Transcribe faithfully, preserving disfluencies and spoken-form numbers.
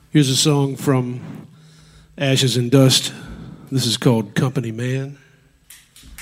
Here's a song from Ashes and Dust. This is called Company Man.